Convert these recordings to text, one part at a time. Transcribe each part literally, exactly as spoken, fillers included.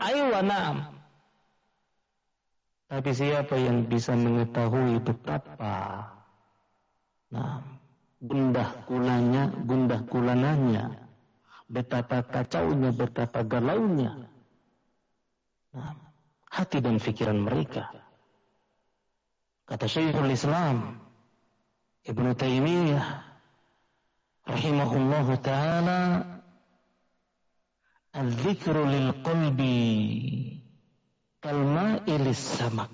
Aywa na'am. Tapi siapa yang bisa mengetahui betapa nah, gundah gulanya, gundah gulananya, betapa kacaunya, betapa galaunya nah, hati dan pikiran mereka. Kata Syekhul Islam Ibnu Taimiyah rahimahullahu ta'ala, al-dzikru lil qalbi kalma'ilis samak.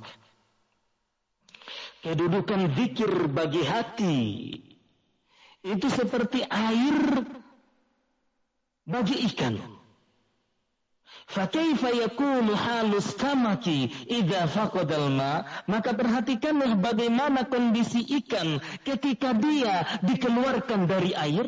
Kedudukan zikir bagi hati itu seperti air bagi ikan. Fakaifa yakunu halus samaki idza faqadal ma, maka perhatikanlah bagaimana kondisi ikan ketika dia dikeluarkan dari air.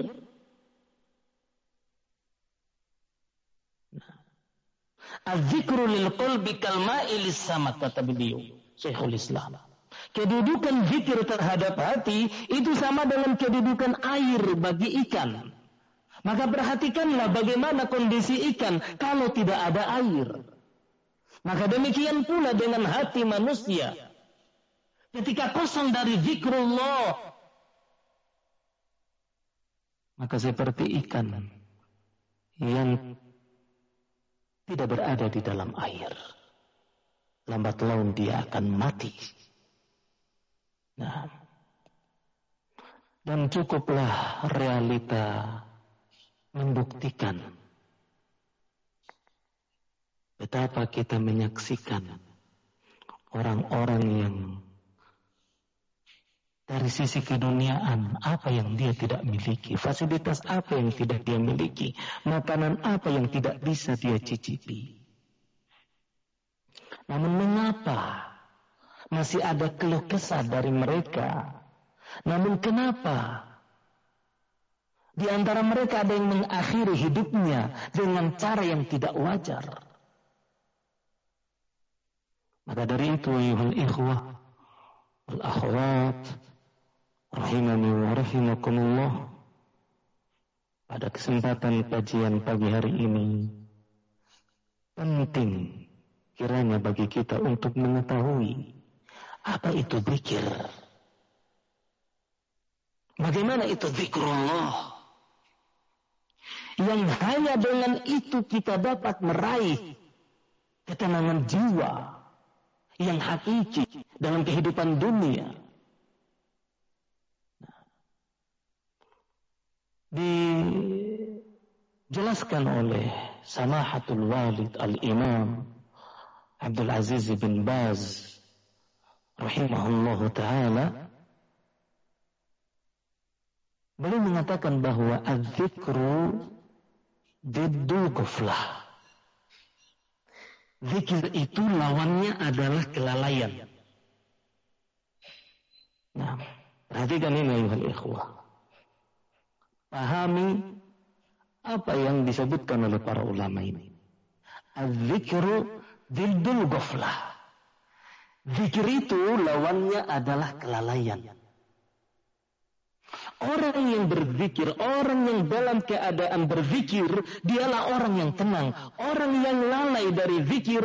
Az-zikru lil qalbi kalma'i lis samak, kata beliau Syekhul Islam. Kedudukan zikir terhadap hati itu sama dengan kedudukan air bagi ikan. Maka perhatikanlah bagaimana kondisi ikan kalau tidak ada air. Maka demikian pula dengan hati manusia. Ketika kosong dari zikrullah, maka seperti ikan yang tidak berada di dalam air. Lambat laun dia akan mati. Nah, dan cukuplah realita membuktikan betapa kita menyaksikan orang-orang yang dari sisi keduniaan apa yang dia tidak miliki, fasilitas apa yang tidak dia miliki, makanan apa yang tidak bisa dia cicipi. Namun mengapa masih ada keluh kesah dari mereka? Namun kenapa di antara mereka ada yang mengakhiri hidupnya dengan cara yang tidak wajar? Maka dari itu, ayuhal ikhwah wal akhwat rahimani wa rahimakumullah, pada kesempatan kajian pagi hari ini penting kiranya bagi kita untuk mengetahui apa itu zikir. Bagaimana itu zikrullah yang hanya dengan itu kita dapat meraih ketenangan jiwa yang hakiki dalam kehidupan dunia. Dijelaskan oleh Samahatul Walid Al-Imam Abdul Aziz bin Baz rahimahullahu ta'ala, beliau mengatakan bahwa az-zikru diddul ghaflah. Zikir itu lawannya adalah kelalaian. Nah, perhatikan ini ayuhal ikhwah. Pahami apa yang disebutkan oleh para ulama ini. Az-zikru diddul ghaflah. Zikir itu lawannya adalah kelalaian. Orang yang berzikir, orang yang dalam keadaan berzikir, dialah orang yang tenang. Orang yang lalai dari zikir,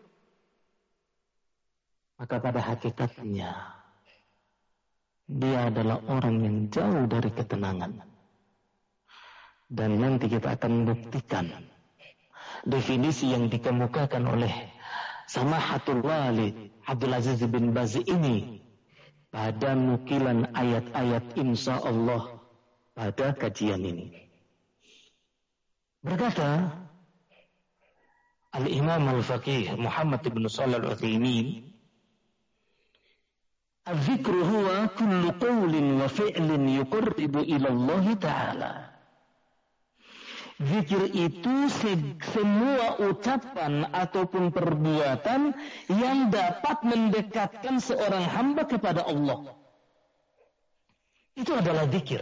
maka pada hakikatnya dia adalah orang yang jauh dari ketenangan. Dan nanti kita akan buktikan definisi yang dikemukakan oleh Samahatul Walid Abdul Aziz bin Baz ini pada nukilan ayat-ayat insya Allah pada kajian ini. Berkata Al-Imam Al-Faqih Muhammad ibn Shalih Al-Utsaimin, "Az-zikru huwa kullu qawlin wa fi'lin yuqarribu ila Allah Ta'ala." Zikir itu se- semua ucapan ataupun perbuatan yang dapat mendekatkan seorang hamba kepada Allah. Itu adalah zikir.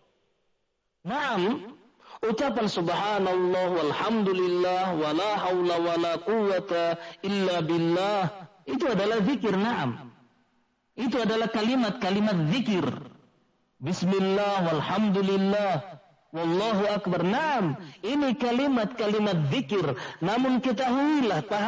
Naam, ucapan subhanallah walhamdulillah wala haula wala quwata illa billah, itu adalah zikir. Naam, itu adalah kalimat-kalimat zikir. Bismillah walhamdulillah wallahu akbar. Naam, ini kalimat-kalimat zikir. Namun ketahuilah,